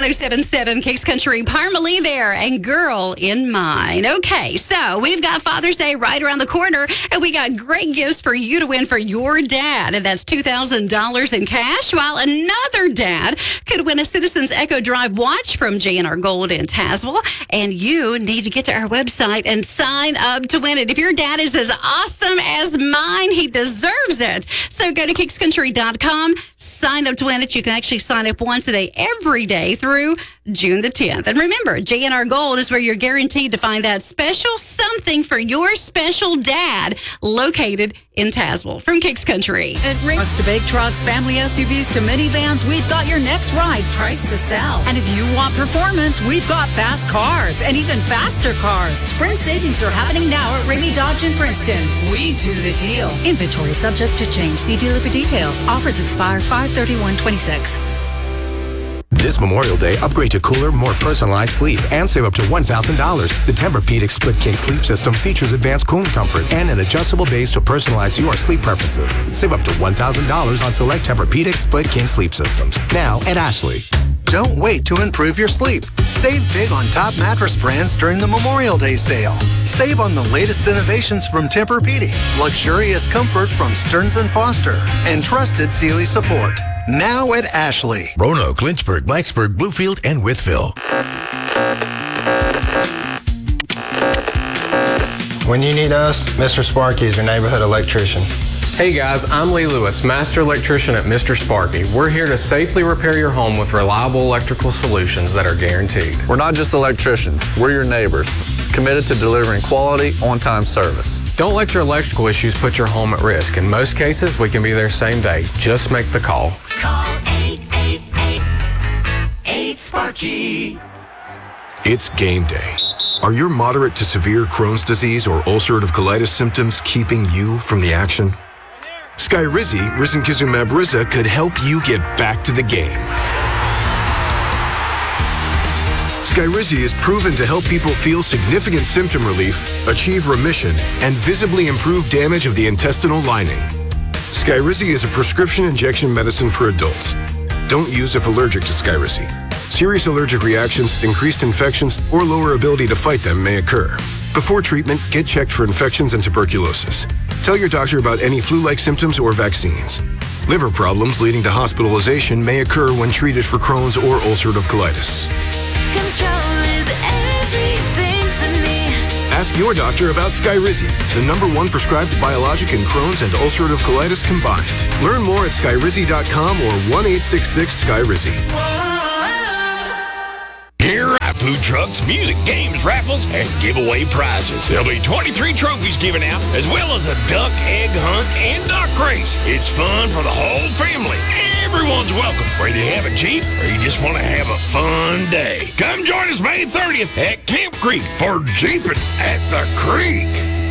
107.7 Kicks Country, Parmalee there, and Girl in Mine. Okay, so we've got Father's Day right around the corner, and we got great gifts for you to win for your dad, and that's $2,000 in cash, while another dad could win a Citizens Echo Drive watch from J&R Gold in Tazewell, and you need to get to our website and sign up to win it. If your dad is as awesome as mine, he deserves it. So go to kickscountry.com, sign up to win it. You can actually sign up once a day, every day through June the 10th. And remember, J&R Gold is where you're guaranteed to find that special something for your special dad, located in Tazewell. From Kicks Country. Trucks to big trucks, family SUVs to minivans, we've got your next ride priced to sell. And if you want performance, we've got fast cars and even faster cars. Spring savings are happening now at Ramey Dodge in Princeton. We do the deal. Inventory subject to change. See dealer for details. Offers expire 5/31/26. This Memorial Day, upgrade to cooler, more personalized sleep and save up to $1,000. The Tempur-Pedic Split King Sleep System features advanced cooling comfort and an adjustable base to personalize your sleep preferences. Save up to $1,000 on select Tempur-Pedic Split King Sleep Systems. Now at Ashley. Don't wait to improve your sleep. Save big on top mattress brands during the Memorial Day sale. Save on the latest innovations from Tempur-Pedic, luxurious comfort from Stearns & Foster, and trusted Sealy support. Now at Ashley. Roanoke, Lynchburg, Blacksburg, Bluefield, and Wytheville. When you need us, Mr. Sparky is your neighborhood electrician. Hey guys, I'm Lee Lewis, Master Electrician at Mr. Sparky. We're here to safely repair your home with reliable electrical solutions that are guaranteed. We're not just electricians, we're your neighbors, committed to delivering quality, on-time service. Don't let your electrical issues put your home at risk. In most cases, we can be there same day. Just make the call. Call 888-8-SPARKY. It's game day. Are your moderate to severe Crohn's disease or ulcerative colitis symptoms keeping you from the action? Skyrizi, risankizumab Riza, could help you get back to the game. Skyrizi is proven to help people feel significant symptom relief, achieve remission, and visibly improve damage of the intestinal lining. Skyrizi is a prescription injection medicine for adults. Don't use if allergic to Skyrizi. Serious allergic reactions, increased infections, or lower ability to fight them may occur. Before treatment, get checked for infections and tuberculosis. Tell your doctor about any flu-like symptoms or vaccines. Liver problems leading to hospitalization may occur when treated for Crohn's or ulcerative colitis. Control is everything to me. Ask your doctor about Skyrizi, the #1 prescribed biologic in Crohn's and ulcerative colitis combined. Learn more at skyrizi.com or 1-866-SKYRIZI. Here are food trucks, music, games, raffles, and giveaway prizes. There'll be 23 trophies given out, as well as a duck, egg hunt, and duck race. It's fun for the whole family. Everyone's welcome, whether you have a Jeep or you just want to have a fun day. Come join us May 30th at Camp Creek for Jeeping at the Creek.